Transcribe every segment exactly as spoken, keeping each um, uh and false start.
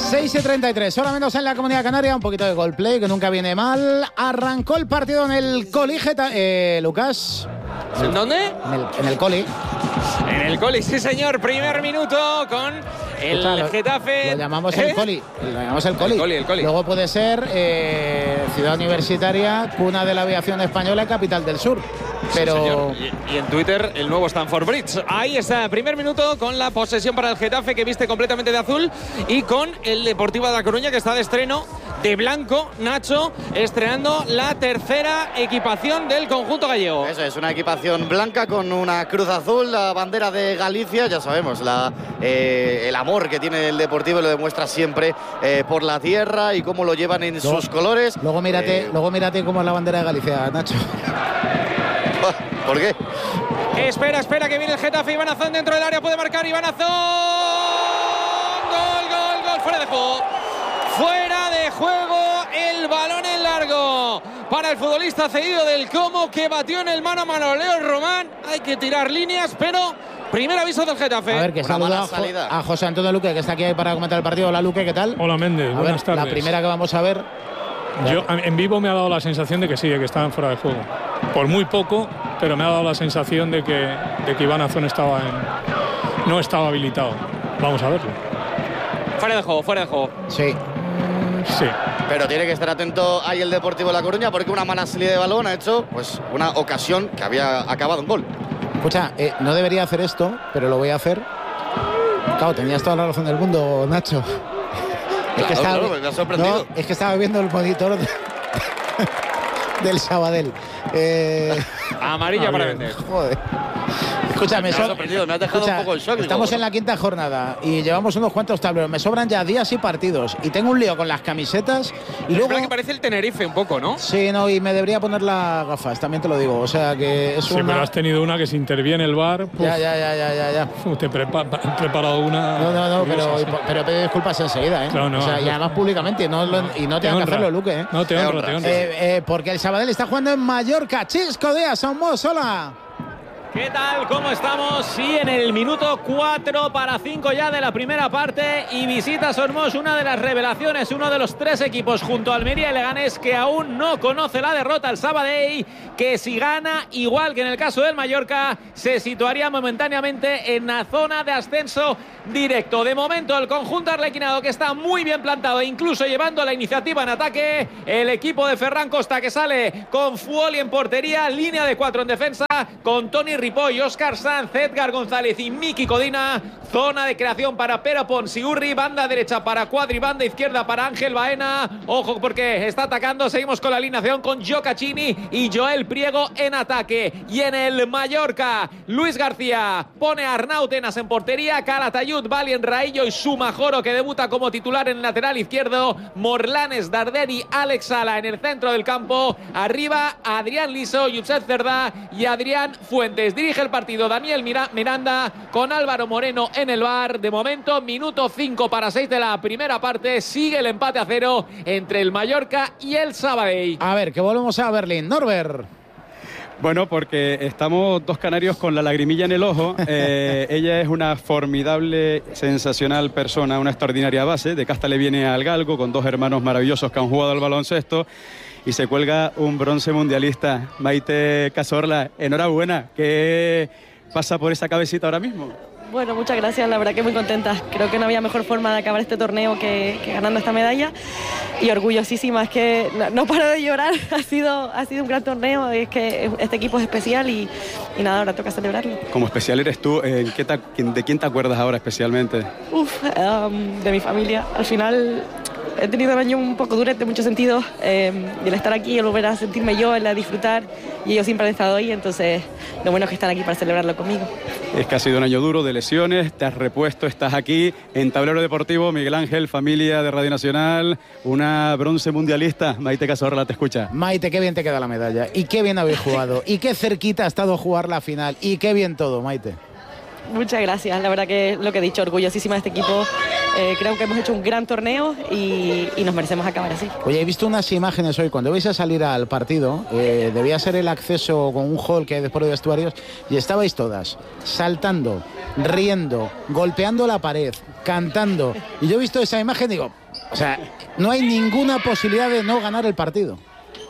seis y treinta y tres, hora menos en la Comunidad Canaria, un poquito de Coldplay que nunca viene mal. Arrancó el partido en el Coli, eh, Lucas. ¿En dónde? En el, en el Coli. En el Coli, sí señor, primer minuto con el Escucha, lo, Getafe. Lo llamamos ¿Eh? el Coli. Lo llamamos el Coli. El Coli, el Coli. Luego puede ser eh, ciudad universitaria, cuna de la aviación española y capital del sur. Pero sí, y, y en Twitter el nuevo Stamford Bridge. Ahí está, primer minuto con la posesión para el Getafe, que viste completamente de azul, y con el Deportivo de La Coruña, que está de estreno de blanco. Nacho estrenando la tercera equipación del conjunto gallego. Eso es, una equipación blanca con una cruz azul, la bandera de Galicia. Ya sabemos, la, eh, el amor que tiene el Deportivo lo demuestra siempre eh, por la tierra y cómo lo llevan en luego, sus colores. Luego mírate, eh, luego mírate cómo es la bandera de Galicia, Nacho. ¿Por qué? Espera, espera, que viene el Getafe. Iván Azón dentro del área, puede marcar Iván Azón. Gol, gol, gol, fuera de juego. Fuera de juego, el balón en largo para el futbolista cedido del Como, que batió en el mano a mano Leo Román. Hay que tirar líneas, pero primer aviso del Getafe. A ver, que saluda a, a José Antonio Luque, que está aquí para comentar el partido. Hola, Luque, ¿qué tal? Hola, Méndez, a buenas ver, tardes. La primera que vamos a ver. Yo, en vivo me ha dado la sensación de que sí, de que estaban fuera de juego. Por muy poco, pero me ha dado la sensación de que, de que Iván Azón estaba en, no estaba habilitado. Vamos a verlo. Fuera de juego, fuera de juego. Sí. Sí. Pero tiene que estar atento ahí el Deportivo de La Coruña, porque una mala salida de balón ha hecho pues una ocasión que había acabado en gol. Escucha, eh, no debería hacer esto, pero lo voy a hacer. Claro, tenías toda la razón del mundo, Nacho. Es claro, que estaba, claro, me ha sorprendido. No, es que estaba viendo el monitor de, del Sabadell. Eh, Amarilla para vender. Joder. Escúchame, me, so, me has dejado escucha, un poco en shock. Estamos digo. en la quinta jornada y llevamos unos cuantos tableros. Me sobran ya días y partidos y tengo un lío con las camisetas. Y es luego que parece el Tenerife un poco, ¿no? Sí, no, y me debería poner las gafas, también te lo digo. O sea que es sí, una... pero has tenido una que se interviene el V A R. Puf, ya, ya, ya, ya, ya, ya. Uf, te he prepa preparado una. No, no, no, curiosa, pero, sí. pero pido disculpas enseguida, ¿eh? Claro, no, o sea, no, y además públicamente, y no, lo, y no tengo que hacerlo, Luque, ¿eh? No, te honro, te honro. Te honro. Eh, eh, porque el Sabadell está jugando en Mallorca. Chisco de Somos, hola. ¿Qué tal? ¿Cómo estamos? Sí, en el minuto cuatro para cinco ya de la primera parte, y visita Sormos, una de las revelaciones, uno de los tres equipos junto a Almería y Leganés que aún no conoce la derrota. El Sabadell, que si gana, igual que en el caso del Mallorca, se situaría momentáneamente en la zona de ascenso directo. De momento el conjunto arlequinado, que está muy bien plantado, incluso llevando la iniciativa en ataque. El equipo de Ferran Costa, que sale con Fuoli en portería, línea de cuatro en defensa, con Toni Ripoll, Óscar Sanz, Edgar González y Miki Codina. Zona de creación para Pere Pons y Urri, banda derecha para Cuadri, banda izquierda para Ángel Baena. Ojo porque está atacando, seguimos con la alineación con Giocaccini y Joel Priego en ataque. Y en el Mallorca, Luis García pone a Arnau Tenas en portería, Calatayud, Valien Raillo y Sumajoro, que debuta como titular en el lateral izquierdo, Morlanes, Darderi, Alex Sala en el centro del campo. Arriba Adrián Liso, Josep Cerdá y Adrián Fuentes. Dirige el partido Daniel Miranda con Álvaro Moreno en el V A R. De momento, minuto cinco para seis de la primera parte. Sigue el empate a cero entre el Mallorca y el Sabadell. A ver, que volvemos a Berlín. Norbert. Bueno, porque estamos dos canarios con la lagrimilla en el ojo. Eh, ella es una formidable, sensacional persona, una extraordinaria base. De casta le viene al galgo, con dos hermanos maravillosos que han jugado al baloncesto. Y se cuelga un bronce mundialista. Maite Cazorla, enhorabuena. ¿Qué pasa por esa cabecita ahora mismo? Bueno, muchas gracias, la verdad que muy contenta. Creo que no había mejor forma de acabar este torneo que, que ganando esta medalla, y orgullosísima. Es que no, no paro de llorar. Ha sido, ha sido un gran torneo. Es que este equipo es especial y, y nada, ahora toca celebrarlo. Como especial eres tú, ¿en qué te, ¿de quién te acuerdas ahora especialmente? Uf, um, de mi familia. Al final he tenido un año un poco duro en muchos sentidos, eh, y el estar aquí, el volver a sentirme yo, el a disfrutar, y ellos siempre han estado ahí, entonces lo bueno es que están aquí para celebrarlo conmigo. Es que ha sido un año duro de lesiones, te has repuesto, estás aquí en Tablero Deportivo. Miguel Ángel, familia de Radio Nacional, una bronce mundialista. Maite Cazorla te escucha. Maite, qué bien te queda la medalla, y qué bien habéis jugado, y qué cerquita ha estado jugar la final, y qué bien todo, Maite. Muchas gracias, la verdad que lo que he dicho, orgullosísima de este equipo. Eh, creo que hemos hecho un gran torneo y, y nos merecemos acabar así. Oye, he visto unas imágenes hoy, cuando vais a salir al partido, eh, debía ser el acceso con un hall que hay después de vestuarios, y estabais todas saltando, riendo, golpeando la pared, cantando. Y yo he visto esa imagen y digo, o sea, no hay ninguna posibilidad de no ganar el partido.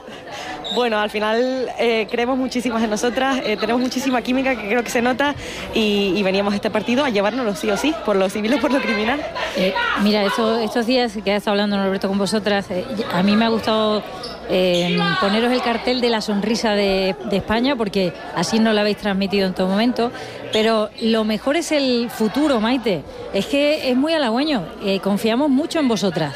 Bueno, al final eh, creemos muchísimas en nosotras, eh, tenemos muchísima química que creo que se nota y, y veníamos a este partido a llevárnoslo sí o sí, por lo civil o por lo criminal. Eh, mira, eso, estos días que ha estado hablando Norberto con vosotras, eh, a mí me ha gustado eh, poneros el cartel de la sonrisa de, de España, porque así nos lo habéis transmitido en todo momento, pero lo mejor es el futuro, Maite, es que es muy halagüeño, eh, confiamos mucho en vosotras.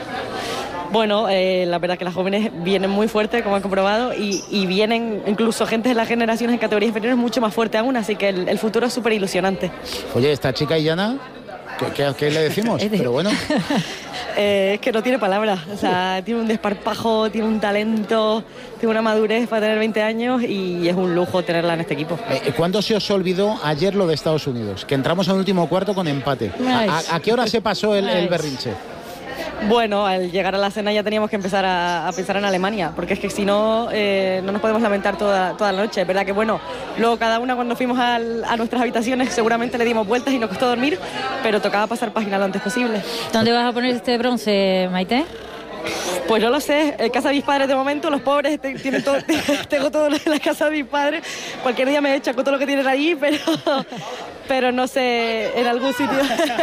Bueno, eh, la verdad que las jóvenes vienen muy fuertes, como han comprobado, y, y vienen incluso gente de las generaciones en categorías inferiores mucho más fuerte aún, así que el, el futuro es súper ilusionante. Oye, esta chica Illana, ¿qué, qué, qué le decimos? Pero bueno. eh, es que no tiene palabras, o sea, tiene un desparpajo, tiene un talento, tiene una madurez para tener veinte años y es un lujo tenerla en este equipo. Eh, ¿Cuándo se os olvidó ayer lo de Estados Unidos? Que entramos en el último cuarto con empate. ¿A, a, a qué hora se pasó el, el berrinche? Bueno, al llegar a la cena ya teníamos que empezar a, a pensar en Alemania, porque es que si no, eh, no nos podemos lamentar toda, toda la noche. Es verdad que, bueno, luego cada una cuando fuimos al, a nuestras habitaciones seguramente le dimos vueltas y nos costó dormir, pero tocaba pasar página lo antes posible. ¿Dónde vas a poner este bronce, Maite? Pues no lo sé, en casa de mis padres de momento, los pobres tienen todo, tengo todo en la casa de mis padres, cualquier día me echan con todo lo que tienen allí, pero, pero no sé, en algún sitio,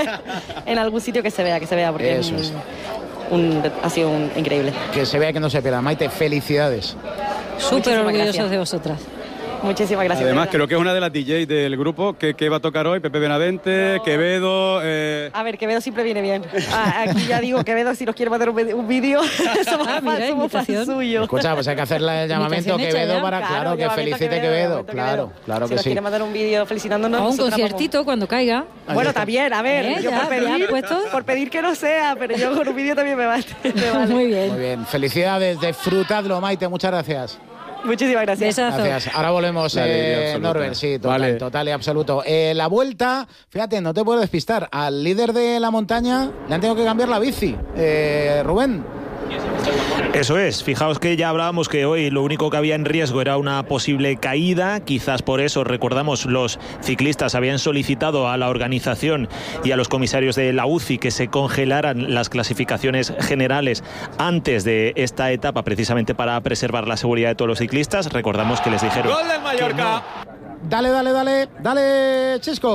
en algún sitio que se vea, que se vea, porque eso es. Un, ha sido un, increíble. Que se vea, que no se pierda. Maite, felicidades. Súper orgullosos de vosotras. Muchísimas gracias. Además, creo que es una de las D Js del grupo. que, que va a tocar hoy? Pepe Benavente, no. Quevedo... Eh... A ver, Quevedo siempre viene bien. Ah, aquí ya digo, Quevedo, si nos quiere mandar un vídeo, somos, ah, mira, somos fan suyo. Escucha, pues hay que hacerle el llamamiento a Quevedo para, claro, claro que felicite Quevedo. Quevedo. Claro, claro si que nos sí. quiere mandar un vídeo felicitándonos... O un conciertito vamos. Cuando caiga. Bueno, también, a ver, ¿Eh? yo ya, por, pedir, por pedir que no sea, pero yo con un vídeo también me vale. Me vale. Muy bien. Muy bien, felicidades, disfrutadlo, Maite, muchas gracias. Muchísimas gracias. Besazo. Gracias. Ahora volvemos, eh, Norbert, sí, total, vale. total y absoluto. Eh, la vuelta, fíjate, no te puedo despistar. Al líder de la montaña le han tenido que cambiar la bici. Eh, Rubén. Eso es, fijaos que ya hablábamos que hoy lo único que había en riesgo era una posible caída, quizás por eso, recordamos, los ciclistas habían solicitado a la organización y a los comisarios de la U C I que se congelaran las clasificaciones generales antes de esta etapa, precisamente para preservar la seguridad de todos los ciclistas. Recordamos que les dijeron... ¡Gol del Mallorca! No. Dale, dale, dale, dale, Chisco.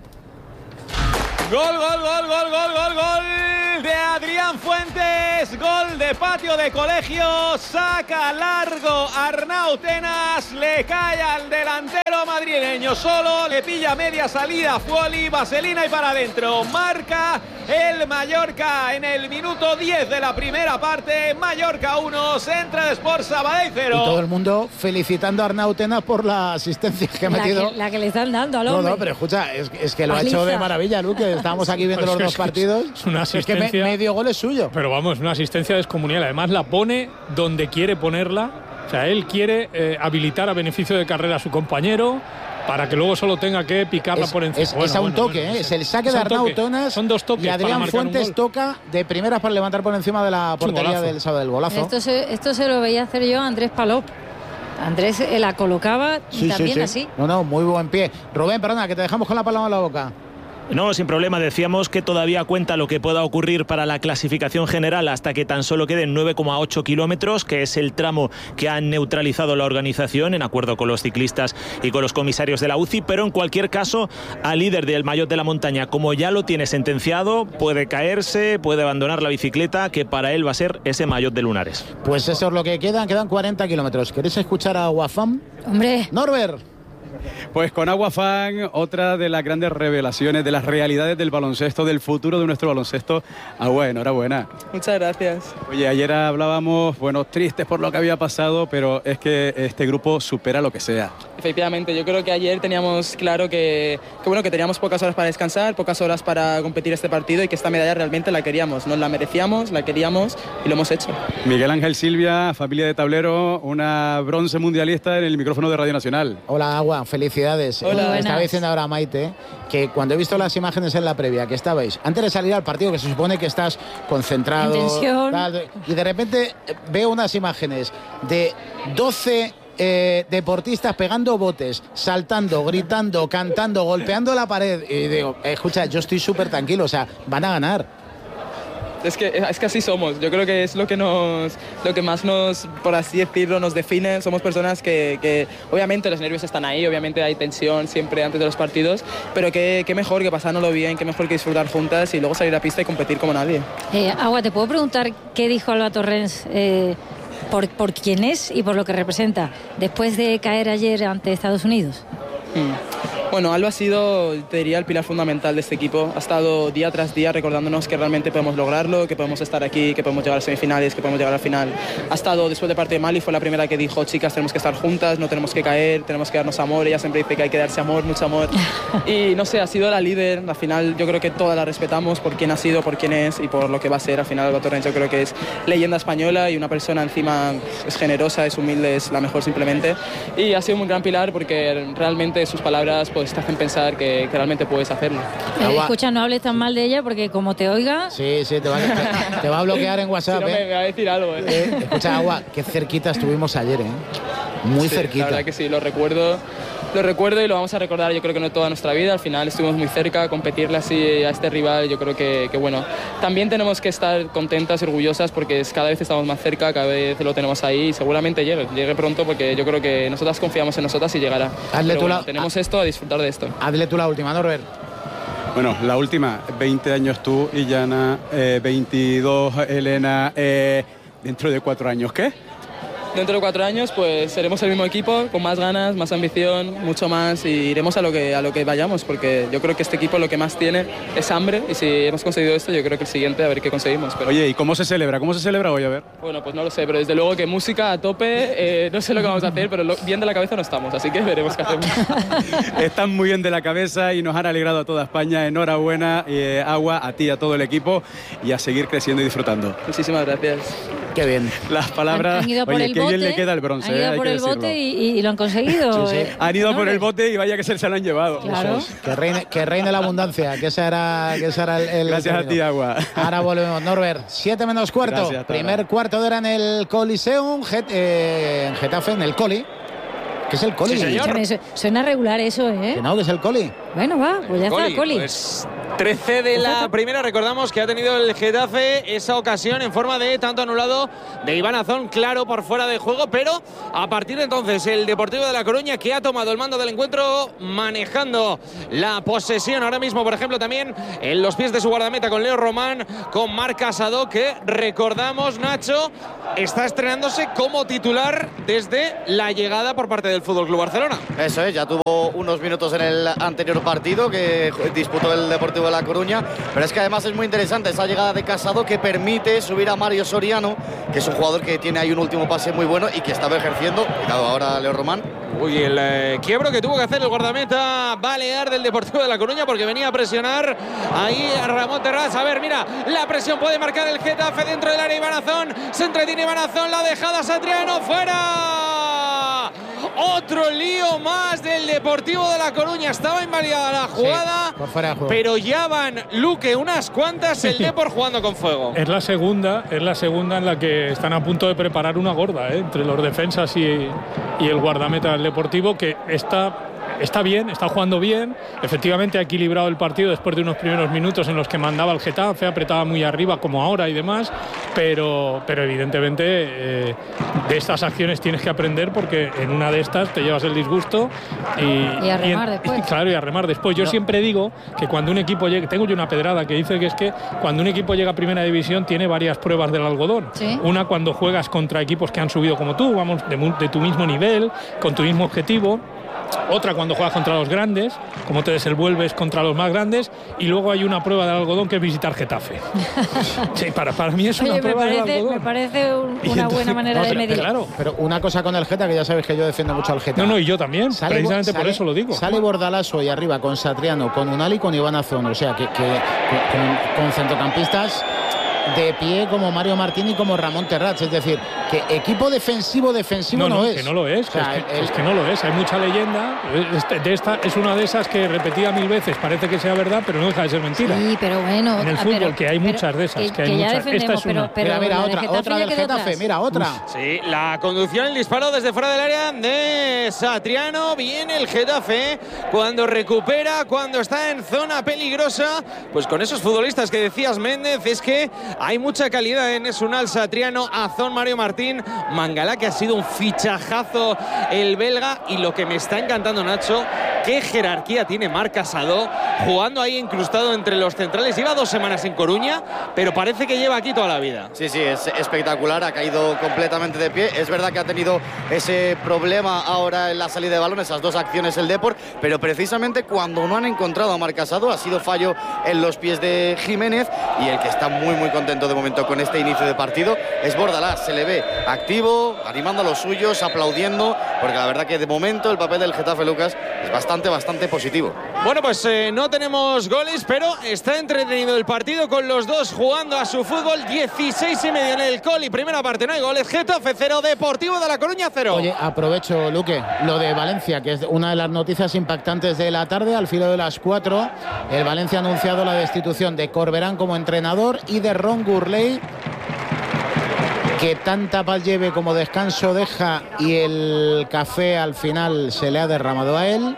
Gol, gol, gol, gol, gol, gol, gol de Adrián Fuentes, gol de patio de colegio, saca largo Arnau Tenas, le cae al delantero madrileño solo, le pilla media salida Fuoli, vaselina y para adentro, marca el Mallorca en el minuto diez de la primera parte, Mallorca uno, Centre de Sport Sabadell cero. Y todo el mundo felicitando a Arnau Tenas por la asistencia que ha metido. La que, la que le están dando al hombre. No, no, pero escucha, es, es que lo Paliza. ha hecho de maravilla, Luque. Estábamos aquí viendo pues los dos partidos. Es una asistencia. Es que me, medio gol es suyo. Pero vamos, una asistencia descomunal. Además la pone donde quiere ponerla. O sea, él quiere eh, habilitar a beneficio de carrera a su compañero para que luego solo tenga que picarla es, por encima. Es, bueno, es a un bueno, toque, bueno, ¿eh? Es el saque de Arnau Tenas. Son dos toques. Y Adrián Fuentes toca de primeras para levantar por encima de la portería del sábado del golazo. Esto se, esto se lo veía hacer yo a Andrés Palop. Andrés eh, la colocaba sí, también sí, sí. así. No, no, muy buen pie. Rubén, perdona, que te dejamos con la palabra en la boca. No, sin problema. Decíamos que todavía cuenta lo que pueda ocurrir para la clasificación general hasta que tan solo queden nueve coma ocho kilómetros, que es el tramo que han neutralizado la organización en acuerdo con los ciclistas y con los comisarios de la U C I, pero en cualquier caso, al líder del maillot de la montaña, como ya lo tiene sentenciado, puede caerse, puede abandonar la bicicleta, que para él va a ser ese maillot de lunares. Pues eso es lo que quedan, quedan cuarenta kilómetros. ¿Queréis escuchar a Wafam? Hombre. Norbert. Pues con Aguafan, otra de las grandes revelaciones de las realidades del baloncesto, del futuro de nuestro baloncesto. Agua, enhorabuena. Muchas gracias. Oye, ayer hablábamos, bueno, tristes por lo que había pasado, pero es que este grupo supera lo que sea. Efectivamente, yo creo que ayer teníamos claro que, que, bueno, que teníamos pocas horas para descansar, pocas horas para competir este partido y que esta medalla realmente la queríamos, nos la merecíamos, la queríamos y lo hemos hecho. Miguel Ángel Silvia, familia de tablero, una bronce mundialista en el micrófono de Radio Nacional. Hola, Agua, felicidades. Hola, eh, estaba diciendo ahora Maite que cuando he visto las imágenes en la previa que estabais, antes de salir al partido, que se supone que estás concentrado, en tensión, tal, y de repente veo unas imágenes de doce eh, deportistas pegando botes, saltando, gritando, cantando, golpeando la pared. Y digo, escucha, yo estoy súper tranquilo, o sea, van a ganar. Es que, es que así somos, yo creo que es lo que nos, lo que más nos, por así decirlo, nos define. Somos personas que, que obviamente los nervios están ahí, obviamente hay tensión siempre antes de los partidos, pero qué, qué mejor que pasárnoslo bien, qué mejor que disfrutar juntas y luego salir a pista y competir como nadie. Eh, Agua, ¿te puedo preguntar qué dijo Alba Torrens eh, por, por quién es y por lo que representa después de caer ayer ante Estados Unidos? Hmm. Bueno, Alba ha sido, te diría, el pilar fundamental de este equipo. Ha estado día tras día recordándonos que realmente podemos lograrlo, que podemos estar aquí, que podemos llegar a semifinales, que podemos llegar al final. Ha estado después de parte de Mali, fue la primera que dijo, chicas, tenemos que estar juntas, no tenemos que caer, tenemos que darnos amor. Ella siempre dice que hay que darse amor, mucho amor. Y no sé, ha sido la líder. Al final yo creo que todas la respetamos por quién ha sido, por quién es y por lo que va a ser. Al final Alba Torrens yo creo que es leyenda española y una persona encima es generosa, es humilde, es la mejor simplemente. Y ha sido un gran pilar porque realmente sus palabras pues te hacen pensar que, que realmente puedes hacerlo. Eh, escucha, no hables tan mal de ella porque como te oiga... Sí, sí, te va, te, te va a bloquear en WhatsApp. Si no, ¿eh? me, me va a decir algo. ¿eh? Eh, escucha, Agua, qué cerquita estuvimos ayer, ¿eh? Muy sí, cerquita. La verdad que sí, lo recuerdo. Lo recuerdo y lo vamos a recordar yo creo que no toda nuestra vida. Al final estuvimos muy cerca, competirle así a este rival, yo creo que, que bueno. También tenemos que estar contentas y orgullosas porque cada vez estamos más cerca, cada vez lo tenemos ahí y seguramente llegue, llegue pronto porque yo creo que nosotras confiamos en nosotras y llegará. Hazle Pero tú bueno, la... tenemos esto, a disfrutar de esto. Hazle tú la última, Norbert. Bueno, la última, veinte años tú, Illana, eh, veintidós, Elena, eh, dentro de cuatro años, ¿qué? Dentro de cuatro años pues seremos el mismo equipo, con más ganas, más ambición, mucho más y iremos a lo que, a lo que vayamos porque yo creo que este equipo lo que más tiene es hambre y si hemos conseguido esto yo creo que el siguiente a ver qué conseguimos. Pero... Oye, ¿y cómo se celebra? ¿Cómo se celebra hoy? A ver. Bueno, pues no lo sé, pero desde luego que música a tope, eh, no sé lo que vamos a hacer, pero lo, bien de la cabeza no estamos, así que veremos qué hacemos. Están muy bien de la cabeza y nos han alegrado a toda España. Enhorabuena, eh, Agua, a ti, a todo el equipo y a seguir creciendo y disfrutando. Muchísimas gracias. Qué bien. Las palabras... Han, han ido por oye, el qué bote, bien le queda el bronce. Han ido eh, por el decirlo. bote y, y lo han conseguido. Sí, sí. eh. Han ido no, por el ves? bote y vaya que se, se lo han llevado. Claro. Que reine, que reine la abundancia, que ese era, que ese era el, el Gracias término. a ti, Agua. Ahora volvemos, Norbert. Siete menos cuarto. Gracias, Primer cuarto de hora en el Coliseum, Get, eh, en Getafe, en el Coli. ¿Qué es el Coli? Sí, señor. Escúchame, suena regular eso, ¿eh? Que no, que es el Coli. Bueno, va, pues ya Coli, está, Coli. Pues trece de la primera, recordamos que ha tenido el Getafe esa ocasión en forma de tanto anulado de Iván Azón, claro, por fuera de juego, pero a partir de entonces el Deportivo de La Coruña que ha tomado el mando del encuentro manejando la posesión ahora mismo, por ejemplo, también en los pies de su guardameta con Leo Román, con Marc Casado, que recordamos, Nacho, está estrenándose como titular desde la llegada por parte del F C Barcelona. Eso es, ya tuvo unos minutos en el anterior partido que disputó el Deportivo de La Coruña, pero es que además es muy interesante esa llegada de Casado que permite subir a Mario Soriano, que es un jugador que tiene ahí un último pase muy bueno y que estaba ejerciendo. Cuidado ahora Leo Román. Uy, el eh, quiebro que tuvo que hacer el guardameta Balear del Deportivo de La Coruña porque venía a presionar ahí a Ramón Terraz. A ver, mira, la presión puede marcar el Getafe dentro del área. Iván Azón, se entretiene Iván Azón, la dejada Satriano, fuera. Otro lío más del Deportivo de La Coruña. Estaba invalidada la jugada, sí, por fuera de juego. Pero ya van, Luque, unas cuantas, el Depor jugando con fuego. Es la segunda, es la segunda en la que están a punto de preparar una gorda, ¿eh? Entre los defensas y, y el guardameta del Deportivo, que está... Está bien, está jugando bien, efectivamente ha equilibrado el partido después de unos primeros minutos en los que mandaba el Getafe, apretaba muy arriba como ahora y demás, pero, pero evidentemente eh, de estas acciones tienes que aprender porque en una de estas te llevas el disgusto y, y a remar y en, después. Y, claro, y a remar después. Yo no. siempre digo que cuando un equipo llega, tengo yo una pedrada que dice que es que cuando un equipo llega a primera división tiene varias pruebas del algodón. ¿Sí? Una cuando juegas contra equipos que han subido como tú, vamos, de, de tu mismo nivel, con tu mismo objetivo. Otra cuando juegas contra los grandes, cómo te desenvuelves contra los más grandes, y luego hay una prueba del algodón que es visitar Getafe. Sí, para, para mí es una Oye, prueba me parece, del algodón. Me parece un, una entonces, buena manera no, de medir. Claro, pero una cosa con el Geta, que ya sabes que yo defiendo mucho al Geta. No, no, y yo también, sale, precisamente sale, por eso lo digo. Sale Bordalaso y arriba con Satriano, con Unal y con Iván Azón, o sea, que, que con, con centrocampistas de pie como Mario Martín y como Ramón Terrats. Es decir, que equipo defensivo, defensivo no, no, no es. que no lo es, o sea, es, que, el, es que no lo es. Hay mucha leyenda. Este, de esta, es una de esas que repetida mil veces parece que sea verdad, pero no deja de ser mentira. Sí, pero bueno. En el fútbol, pero, que hay pero, muchas de esas. Que, Que hay que ya muchas. Esta es una. Pero, pero mira, mira, otra, de otra del Getafe. atrás. Mira, otra. Uf. Sí, la conducción, el disparo desde fuera del área de Satriano. Viene el Getafe cuando recupera, cuando está en zona peligrosa. Pues con esos futbolistas que decías, Méndez, es que hay mucha calidad en Esunal, Satriano, Azón, Mario Martín, Mangala, que ha sido un fichajazo el belga. Y lo que me está encantando, Nacho, qué jerarquía tiene Marc Casado jugando ahí incrustado entre los centrales. Lleva dos semanas en Coruña, pero parece que lleva aquí toda la vida. Sí, sí, es espectacular, ha caído completamente de pie. Es verdad que ha tenido ese problema ahora en la salida de balón, esas dos acciones el Depor, pero precisamente cuando no han encontrado a Marc Casado ha sido fallo en los pies de Jiménez, y el que está muy muy contento de momento con este inicio de partido es Bordalás. Se le ve activo, animando a los suyos, aplaudiendo, porque la verdad que de momento el papel del Getafe, Lucas, es bastante bastante positivo. Bueno, pues eh, no tenemos goles, pero está entretenido el partido con los dos jugando a su fútbol. Dieciséis y medio en el Coli, primera parte, no hay goles. Getafe cero, Deportivo de La Coruña cero. Oye, aprovecho, Luque, lo de Valencia, que es una de las noticias impactantes de la tarde. Al filo de las cuatro, el Valencia ha anunciado la destitución de Corberán como entrenador y de Ron Gurley, que tanta paz lleve como descanso deja, y el café al final se le ha derramado a él.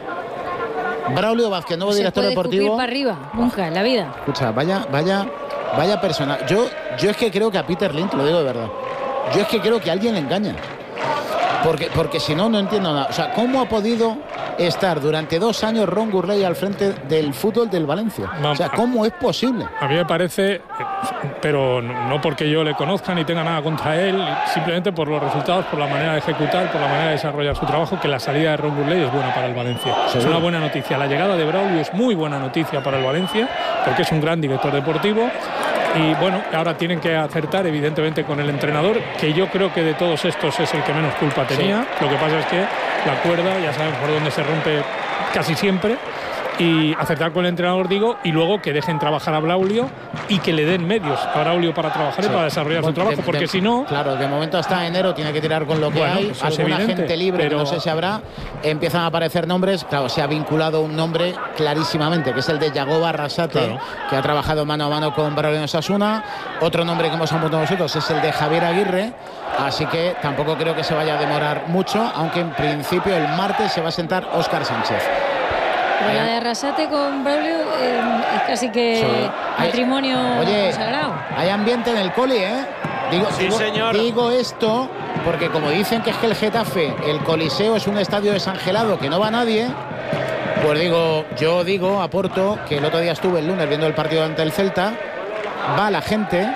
Braulio Vázquez, nuevo no director se puede deportivo. Para arriba, nunca en la vida. Escucha, vaya, vaya, vaya persona. Yo, yo es que creo que a Peter Lim, te lo digo de verdad, yo es que creo que alguien le engaña. Porque, porque si no, no entiendo nada. O sea, ¿cómo ha podido estar durante dos años Ron Gurley al frente del fútbol del Valencia? O sea, ¿cómo es posible? A mí me parece, pero no porque yo le conozca ni tenga nada contra él, simplemente por los resultados, por la manera de ejecutar, por la manera de desarrollar su trabajo, que la salida de Ron Gurley es buena para el Valencia. ¿Seguro? Es una buena noticia. La llegada de Braulio es muy buena noticia para el Valencia, porque es un gran director deportivo. Y bueno, ahora tienen que acertar evidentemente con el entrenador, que yo creo que de todos estos es el que menos culpa tenía. Sí. Lo que pasa es que la cuerda, ya saben por dónde se rompe casi siempre. Y acertar con el entrenador, digo, y luego que dejen trabajar a Braulio y que le den medios a Braulio para trabajar sí. y para desarrollar bueno, su trabajo, de, porque de, si no... Claro, de momento hasta enero tiene que tirar con lo que bueno, hay, alguna evidente, gente libre, pero... que no sé si habrá, empiezan a aparecer nombres, claro, se ha vinculado un nombre clarísimamente, que es el de Yagoba Arrasate, claro. que ha trabajado mano a mano con Braulio en Osasuna. Otro nombre que hemos apuntado nosotros es el de Javier Aguirre, así que tampoco creo que se vaya a demorar mucho, aunque en principio el martes se va a sentar Óscar Sánchez. Pero la de Arrasate con Braulio eh, es casi que sí. matrimonio Oye, sagrado. Hay ambiente en el Coli, ¿eh? Digo, sí, digo, señor. digo esto porque como dicen que es que el Getafe, el Coliseo es un estadio desangelado que no va nadie, pues digo, yo digo, aporto, que el otro día estuve el lunes viendo el partido ante el Celta, va la gente,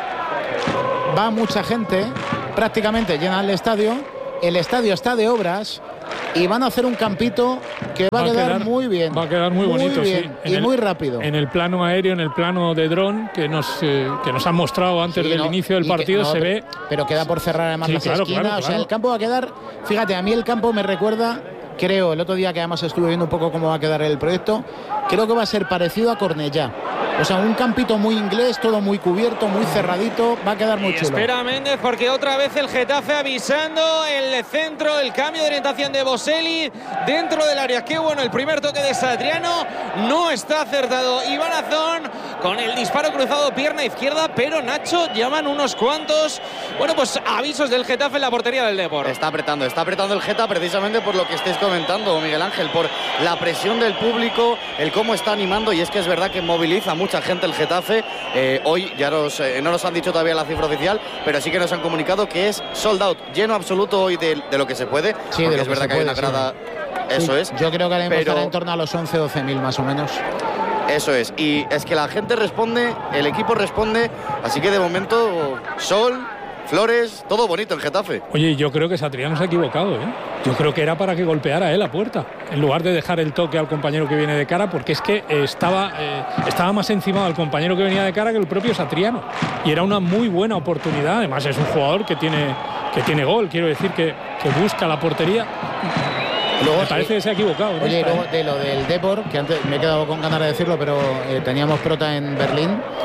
va mucha gente, prácticamente llena el estadio, el estadio está de obras, y van a hacer un campito que va, va a quedar, quedar muy bien. Va a quedar muy, muy bonito, bien, sí. Y el, muy rápido. En el plano aéreo, en el plano de dron que nos, eh, que nos han mostrado antes sí, del no, inicio del partido, que, no, se pero, ve... Pero queda por cerrar además sí, las claro, esquinas. claro, o sea, claro. el campo va a quedar... Fíjate, a mí el campo me recuerda, creo, el otro día que además estuve viendo un poco cómo va a quedar el proyecto, creo que va a ser parecido a Cornellá. O sea, un campito muy inglés, todo muy cubierto, muy cerradito, va a quedar muy y chulo. Espera Méndez, porque otra vez el Getafe avisando el centro, el cambio de orientación de Boselli dentro del área. Qué bueno, el primer toque de Satriano, no está acertado Iván Azón con el disparo cruzado pierna izquierda, pero Nacho, llaman unos cuantos, bueno, pues avisos del Getafe en la portería del Depor. Está apretando, está apretando el Geta precisamente por lo que estáis comentando, Miguel Ángel, por la presión del público, el cómo está animando, y es que es verdad que moviliza mucha gente el Getafe. Eh, hoy ya nos, eh, no nos han dicho todavía la cifra oficial, pero sí que nos han comunicado que es sold out, lleno absoluto hoy de, de lo que se puede, sí, porque de es que verdad que hay una grada, sí. eso sí, es. Yo creo que haremos pero... estar en torno a los once o doce mil más o menos. Eso es, y es que la gente responde, el equipo responde, así que de momento sol, flores, todo bonito en Getafe. Oye, yo creo que Satriano se ha equivocado, ¿eh? Yo creo que era para que golpeara él la puerta, en lugar de dejar el toque al compañero que viene de cara, porque es que eh, estaba, eh, estaba más encima del compañero que venía de cara que el propio Satriano. Y era una muy buena oportunidad, además es un jugador que tiene, que tiene gol, quiero decir que, que busca la portería. Luego, me parece que se ha equivocado. ¿No? Oye, Esta, luego ¿eh? de lo del Depor, que antes me he quedado con ganas de decirlo, pero eh, teníamos prota en Berlín.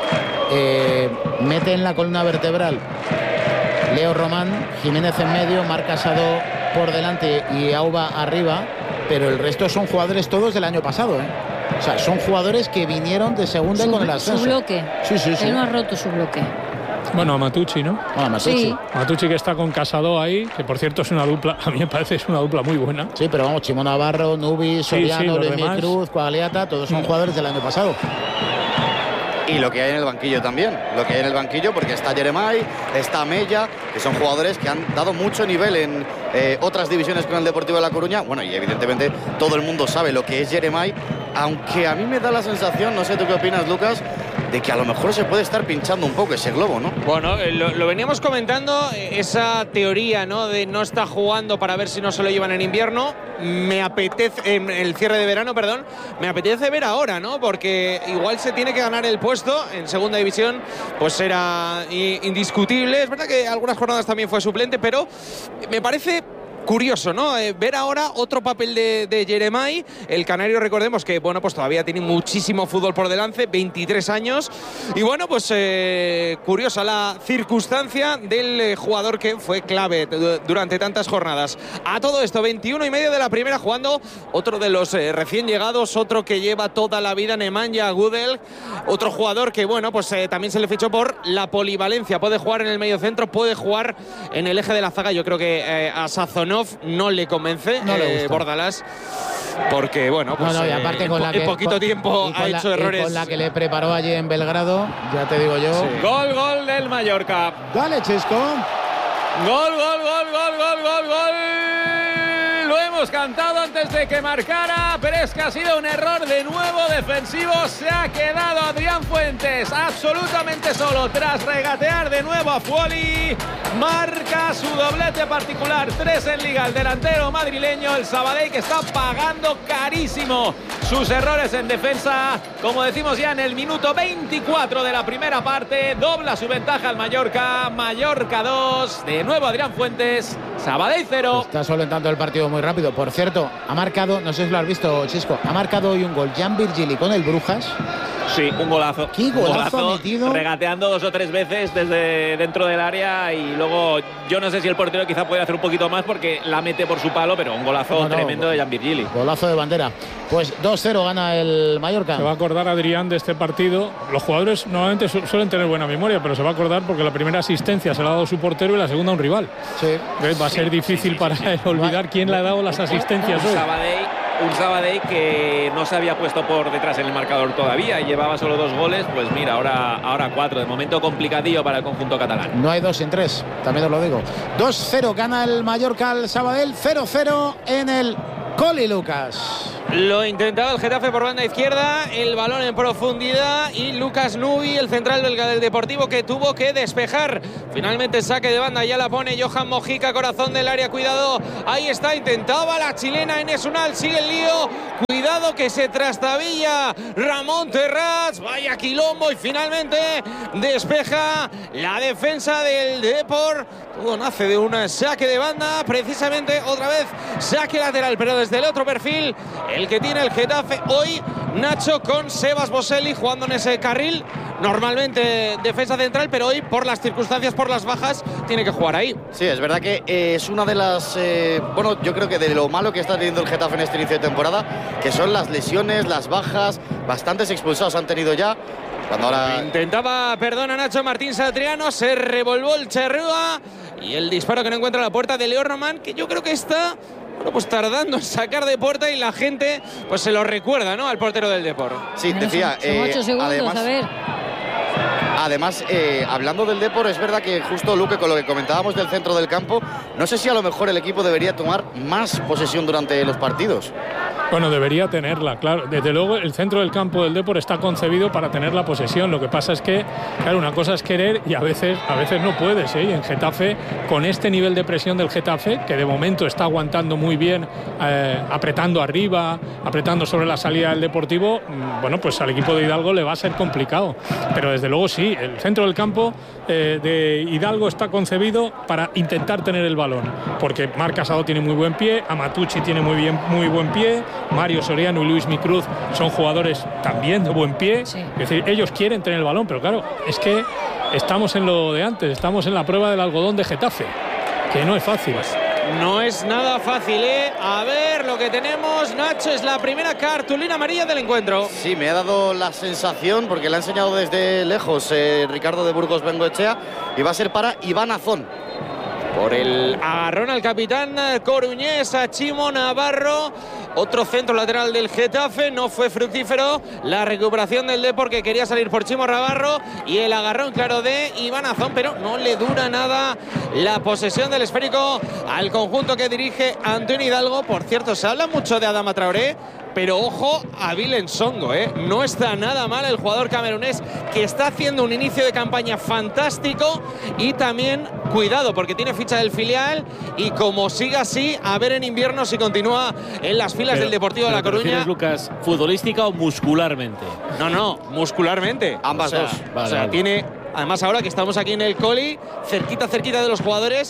eh, mete en la columna vertebral Leo Román, Jiménez en medio, Marc Casado por delante y Auba arriba, pero el resto son jugadores todos del año pasado, ¿eh? O sea, son jugadores que vinieron de segunda su, con el ascenso. Su bloque. Sí, sí, sí. Él no ha roto su bloque. Bueno, a Matucci, ¿no? Bueno, a Matucci. Sí. Matucci, que está con Casado ahí, que por cierto es una dupla, a mí me parece es una dupla muy buena. Sí, pero vamos, Chimo Navarro, Nubi, Soriano, sí, Luis demás. Cruz, Cuagliata, todos son Mm. jugadores del año pasado. Y lo que hay en el banquillo también, lo que hay en el banquillo, porque está Jeremai, está Mella, que son jugadores que han dado mucho nivel en eh, otras divisiones con el Deportivo de La Coruña. Bueno, y evidentemente todo el mundo sabe lo que es Jeremai, aunque a mí me da la sensación, no sé tú qué opinas, Lucas, de que a lo mejor se puede estar pinchando un poco ese globo, ¿no? Bueno, eh, lo, lo veníamos comentando, eh, esa teoría, ¿no?, de no está jugando para ver si no se lo llevan en invierno. Me apetece, en el cierre de verano, perdón, me apetece ver ahora, ¿no? Porque igual se tiene que ganar el puesto en segunda división, pues era indiscutible. Es verdad que algunas jornadas también fue suplente, pero me parece curioso, ¿no? Eh, ver ahora otro papel de, de Jeremai. El canario, recordemos que, bueno, pues todavía tiene muchísimo fútbol por delante, veintitrés años. Y bueno, pues eh, curiosa la circunstancia del eh, jugador que fue clave durante tantas jornadas. A todo esto, veintiuno y medio de la primera, jugando otro de los eh, recién llegados, otro que lleva toda la vida, Nemanja Gudel. Otro jugador que, bueno, pues eh, también se le fichó por la polivalencia. Puede jugar en el medio centro, puede jugar en el eje de la zaga. Yo creo que eh, a Sazonov no le convence, no le eh, Bordalás, porque bueno, pues no, no, y aparte eh, con en, la que, en poquito con, tiempo ha la, hecho errores. Con la que le preparó allí en Belgrado, ya te digo yo. Sí. Gol, gol del Mallorca. Dale, Chisco. Gol, gol, gol, gol, gol, gol, gol. Lo hemos cantado antes de que marcara, pero es que ha sido un error de nuevo defensivo. Se ha quedado Adrián Fuentes absolutamente solo tras regatear de nuevo a Fuoli. Marca su doblete particular, tres en Liga, el delantero madrileño, el Sabadell, que está pagando carísimo sus errores en defensa. Como decimos ya en el minuto veinticuatro de la primera parte, dobla su ventaja al Mallorca. Mallorca dos, de nuevo Adrián Fuentes, Sabadell cero. Está solventando el partido muy rápido. Por cierto, ha marcado, no sé si lo has visto, Chisco, ha marcado hoy un gol Jan Virgili con el Brujas. Sí, un golazo. Qué golazo, un golazo metido. Regateando dos o tres veces desde dentro del área, y luego yo no sé si el portero quizá puede hacer un poquito más porque la mete por su palo, pero un golazo no, no, tremendo de Jan Virgili. Golazo de bandera. Pues dos cero gana el Mallorca. Se va a acordar Adrián de este partido. Los jugadores normalmente su suelen tener buena memoria, pero se va a acordar porque la primera asistencia se la ha dado su portero y la segunda un rival. Sí. ¿Ves? Va a ser sí, difícil sí, sí, para sí, él sí. olvidar quién le ha dado las asistencias un hoy. Sabadell, un Sabadell que no se había puesto por detrás en el marcador todavía y llevaba solo dos goles. Pues mira, ahora, ahora cuatro. De momento complicadillo para el conjunto catalán. No hay dos sin tres, también os lo digo. dos cero gana el Mallorca al Sabadell, cero cero en el Coli, Lucas. Lo intentaba el Getafe por banda izquierda, el balón en profundidad y Lucas Nubi, el central belga del Deportivo, que tuvo que despejar. Finalmente saque de banda, ya la pone Johan Mojica, corazón del área, cuidado, ahí está, intentaba la chilena Enes Unal, sigue el lío, cuidado que se trastabilla Ramón Terrats, vaya quilombo, y finalmente despeja la defensa del Depor. Todo nace de un saque de banda, precisamente otra vez saque lateral, pero desde el otro perfil, el que tiene el Getafe hoy, Nacho, con Sebas Boselli jugando en ese carril, normalmente defensa central, pero hoy por las circunstancias, por las bajas, tiene que jugar ahí. Sí, es verdad que eh, es una de las, eh, bueno, yo creo que de lo malo que está teniendo el Getafe en este inicio de temporada, que son las lesiones, las bajas, bastantes expulsados han tenido ya. Cuando ahora... Intentaba, perdona Nacho, Martín Satriano, se revolvó el Cherrúa y el disparo que no encuentra la puerta de Leo Román, que yo creo que está, bueno, pues tardando en sacar de puerta, y la gente pues se lo recuerda, ¿no?, al portero del Depor. Sí, decía, son, son ocho eh, segundos, además, a ver. Además, eh, hablando del Depor, es verdad que justo, Luque, con lo que comentábamos del centro del campo, no sé si a lo mejor el equipo debería tomar más posesión durante los partidos. Bueno, debería tenerla, claro. Desde luego, el centro del campo del Depor está concebido para tener la posesión. Lo que pasa es que, claro, una cosa es querer y a veces, a veces no puedes, ¿eh? Y en Getafe, con este nivel de presión del Getafe, que de momento está aguantando muy bien, eh, apretando arriba, apretando sobre la salida del Deportivo, bueno, pues al equipo de Hidalgo le va a ser complicado. Pero desde luego sí, sí, el centro del campo eh, de Hidalgo está concebido para intentar tener el balón, porque Marc Casado tiene muy buen pie, Amatucci tiene muy bien muy buen pie, Mario Soriano y Luis Micruz son jugadores también de buen pie. Sí. Es decir, ellos quieren tener el balón, pero claro, es que estamos en lo de antes, estamos en la prueba del algodón de Getafe, que no es fácil. Pues no es nada fácil, ¿eh? A ver lo que tenemos, Nacho, es la primera cartulina amarilla del encuentro. Sí, me ha dado la sensación, porque le ha enseñado desde lejos eh, Ricardo de Burgos Bengoechea, y va a ser para Iván Azón. Por el agarrón al capitán coruñés, a Chimo Navarro. Otro centro lateral del Getafe, no fue fructífero la recuperación del Depor, que quería salir por Chimo Navarro, y el agarrón claro de Iván Azón, pero no le dura nada la posesión del esférico al conjunto que dirige Antonio Hidalgo. Por cierto, se habla mucho de Adama Traoré, pero ojo a Bilen Songo, ¿eh? No está nada mal el jugador camerunés, que está haciendo un inicio de campaña fantástico, y también cuidado porque tiene ficha del filial, y como siga así, a ver en invierno si continúa en las filas pero, del Deportivo de La Coruña. ¿Prefieres, Lucas, futbolística o muscularmente? No, no, muscularmente. Ambas o sea, dos. Vale, o sea, vale. Tiene... Además, ahora que estamos aquí en el Coli, cerquita, cerquita de los jugadores,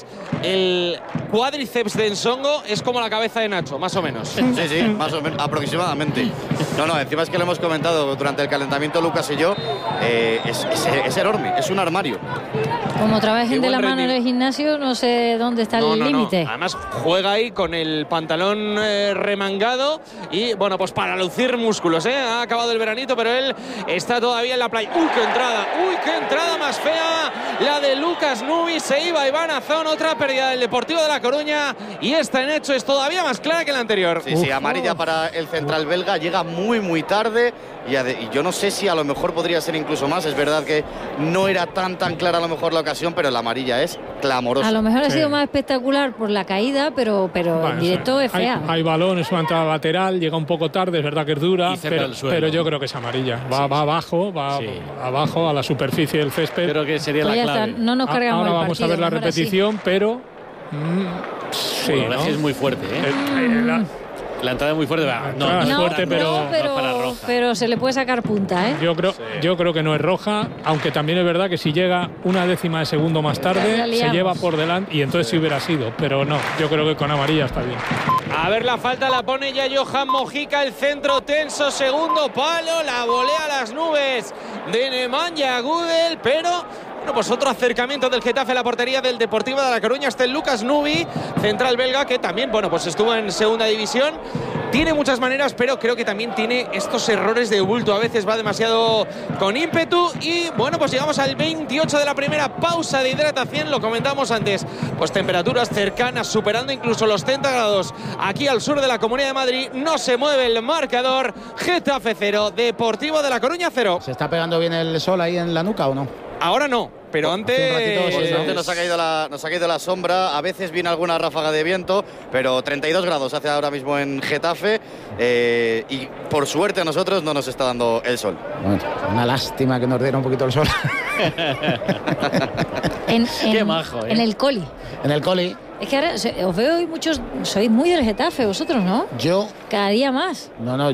el cuádriceps de Nsongo es como la cabeza de Nacho, más o menos. Sí, sí, más o menos, aproximadamente. No, no, encima es que lo hemos comentado durante el calentamiento, Lucas y yo, eh, es, es, es enorme, es un armario. Como trabajen de la mano en el gimnasio, no sé dónde está no, el no, límite. No. Además, juega ahí con el pantalón eh, remangado y, bueno, pues para lucir músculos, ¿eh? Ha acabado el veranito, pero él está todavía en la playa. ¡Uy, qué entrada! ¡Uy, qué entrada más fea! La de Lucas Nubi, se iba Iván Azón, otra pérdida del Deportivo de La Coruña, y esta en hecho es todavía más clara que la anterior. Sí, sí, amarilla para el central belga, llega muy, muy tarde. Y, y yo no sé si a lo mejor podría ser incluso más. Es verdad que no era tan tan clara a lo mejor la ocasión, pero la amarilla es clamorosa. A lo mejor ha Sí. sido más espectacular por la caída, pero, pero Bueno, en directo es hay, fea. hay balón, es una entrada lateral, llega un poco tarde, es verdad que es dura, Y cerca pero, del suelo. pero yo creo que es amarilla. Va, Sí, va sí. abajo, va Sí. abajo a la superficie del césped. Creo que sería Pues la ya clave. está, no nos A- cargamos Ahora el vamos partido, a ver la mejor así. repetición, pero mm, sí, Bueno, la ¿no? es muy fuerte, ¿eh? Eh, eh, la- La entrada es muy fuerte. va, No, entrada no, es No, fuerte, pero- no, no es para pero, roja. pero se le puede sacar punta, ¿eh? Yo creo, yo creo que no es roja, aunque también es verdad que si llega una décima de segundo más Ya tarde, liamos. se lleva por delante y entonces sí hubiera sido, pero no, yo creo que con amarilla está bien. A ver, la falta la pone ya Johan Mojica, el centro tenso, segundo palo, la volea a las nubes de Nemanja Gudel, pero... Bueno, pues otro acercamiento del Getafe a la portería del Deportivo de La Coruña. Este es Lucas Nubi, central belga, que también, bueno, pues estuvo en segunda división. Tiene muchas maneras, pero creo que también tiene estos errores de bulto. A veces va demasiado con ímpetu. Y bueno, pues llegamos al veintiocho de la primera, pausa de hidratación. Lo comentamos antes, pues temperaturas cercanas, superando incluso los treinta grados aquí al sur de la Comunidad de Madrid. No se mueve el marcador. Getafe cero, Deportivo de La Coruña cero. ¿Se está pegando bien el sol ahí en la nuca o no? Ahora no, pero antes... Hace un ratito sí, ¿no? Antes nos ha caído la, nos ha caído la sombra, a veces viene alguna ráfaga de viento, pero treinta y dos grados hace ahora mismo en Getafe, eh, y por suerte a nosotros no nos está dando el sol. Bueno, una lástima que nos diera un poquito el sol. En, Qué en- majo, ¿eh? en el Coli. En el Coli, Es que ahora se- os veo hoy muchos, sois muy del Getafe vosotros, ¿no? yo, Cada día más. no, no,